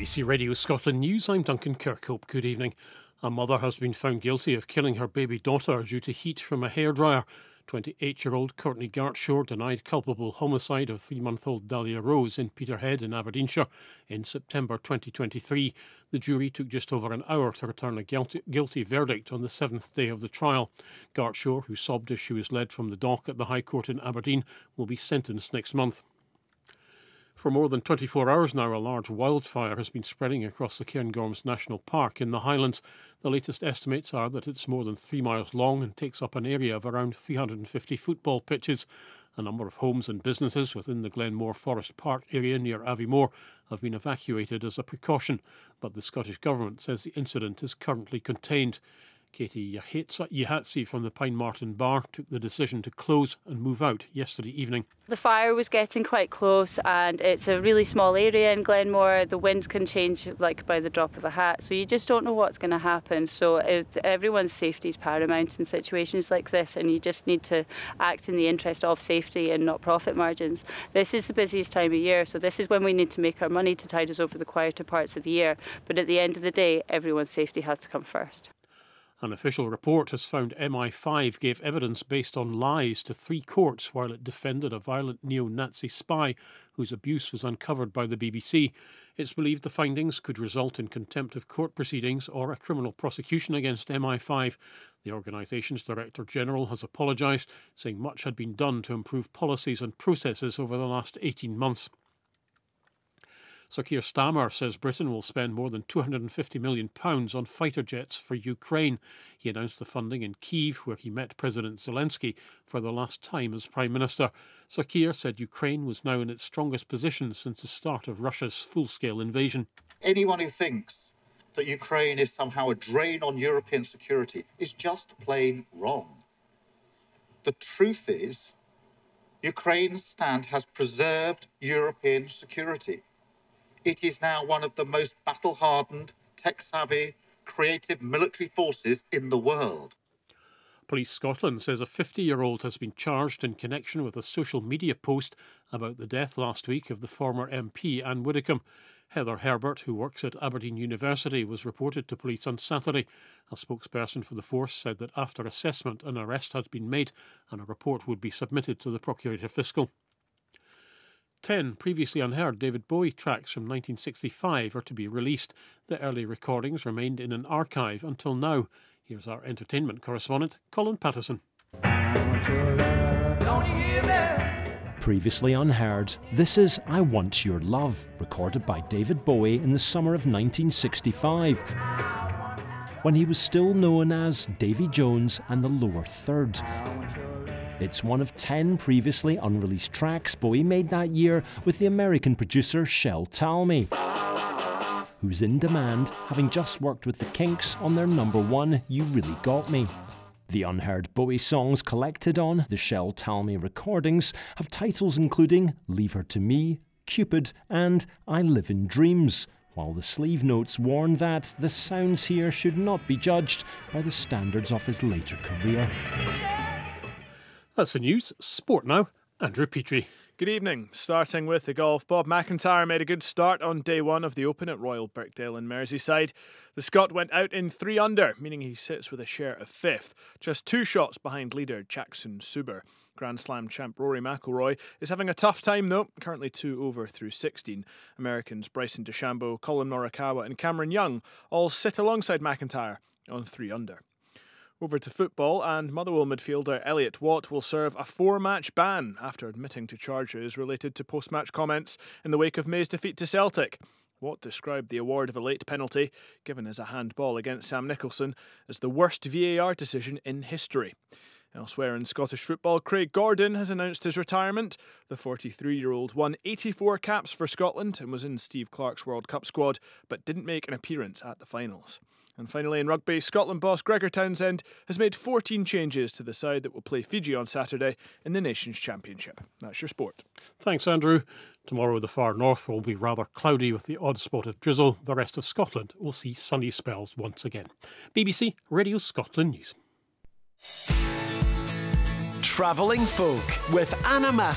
BBC Radio Scotland News, I'm Duncan Kirkhope. Good evening. A mother has been found guilty of killing her baby daughter due to heat from a hairdryer. 28-year-old Courtney Gartshaw denied culpable homicide of 3-month-old Dahlia Rose in Peterhead in Aberdeenshire in September 2023. The jury took just over an hour to return a guilty verdict on the 7th day of the trial. Gartshaw, who sobbed as she was led from the dock at the High Court in Aberdeen, will be sentenced next month. For more than 24 hours now, a large wildfire has been spreading across the Cairngorms National Park in the Highlands. The latest estimates are that it's more than 3 miles long and takes up an area of around 350 football pitches. A number of homes and businesses within the Glenmore Forest Park area near Aviemore have been evacuated as a precaution, but the Scottish Government says the incident is currently contained. Katie Yahatsi from the Pine Martin Bar took the decision to close and move out yesterday evening. The fire was getting quite close and it's a really small area in Glenmore. The wind can change like by the drop of a hat, so you just don't know what's going to happen. So everyone's safety is paramount in situations like this, and you just need to act in the interest of safety and not profit margins. This is the busiest time of year, so this is when we need to make our money to tide us over the quieter parts of the year. But at the end of the day, everyone's safety has to come first. An official report has found MI5 gave evidence based on lies to 3 courts while it defended a violent neo-Nazi spy whose abuse was uncovered by the BBC. It's believed the findings could result in contempt of court proceedings or a criminal prosecution against MI5. The organisation's Director General has apologised, saying much had been done to improve policies and processes over the last 18 months. Sir Keir Starmer says Britain will spend more than £250 million on fighter jets for Ukraine. He announced the funding in Kyiv, where he met President Zelensky for the last time as Prime Minister. Sir Keir said Ukraine was now in its strongest position since the start of Russia's full-scale invasion. Anyone who thinks that Ukraine is somehow a drain on European security is just plain wrong. The truth is, Ukraine's stand has preserved European security. It is now one of the most battle-hardened, tech-savvy, creative military forces in the world. Police Scotland says a 50-year-old has been charged in connection with a social media post about the death last week of the former MP Anne Widdecombe. Heather Herbert, who works at Aberdeen University, was reported to police on Saturday. A spokesperson for the force said that after assessment, an arrest had been made and a report would be submitted to the Procurator Fiscal. 10 previously unheard David Bowie tracks from 1965 are to be released. The early recordings remained in an archive until now. Here's our entertainment correspondent, Colin Patterson. Previously unheard, this is I Want Your Love, recorded by David Bowie in the summer of 1965, when he was still known as Davy Jones and the Lower Third. It's one of 10 previously unreleased tracks Bowie made that year with the American producer Shel Talmy, who's in demand, having just worked with the Kinks on their #1 You Really Got Me. The unheard Bowie songs collected on the Shel Talmy recordings have titles including Leave Her to Me, Cupid and I Live in Dreams, while the sleeve notes warn that the sounds here should not be judged by the standards of his later career. That's the news. Sport now. Andrew Petrie. Good evening. Starting with the golf, Bob McIntyre made a good start on day 1 of the Open at Royal Birkdale in Merseyside. The Scot went out in 3 under, meaning he sits with a share of 5th, just 2 shots behind leader Jackson Suber. Grand Slam champ Rory McIlroy is having a tough time though, currently 2 over through 16. Americans Bryson DeChambeau, Colin Morikawa and Cameron Young all sit alongside McIntyre on 3 under. Over to football, and Motherwell midfielder Elliot Watt will serve a 4-match ban after admitting to charges related to post-match comments in the wake of May's defeat to Celtic. Watt described the award of a late penalty, given as a handball against Sam Nicholson, as the worst VAR decision in history. Elsewhere in Scottish football, Craig Gordon has announced his retirement. The 43-year-old won 84 caps for Scotland and was in Steve Clarke's World Cup squad, but didn't make an appearance at the finals. And finally in rugby, Scotland boss Gregor Townsend has made 14 changes to the side that will play Fiji on Saturday in the Nations Championship. That's your sport. Thanks, Andrew. Tomorrow the far north will be rather cloudy with the odd spot of drizzle. The rest of Scotland will see sunny spells once again. BBC Radio Scotland News. Travelling Folk with Anna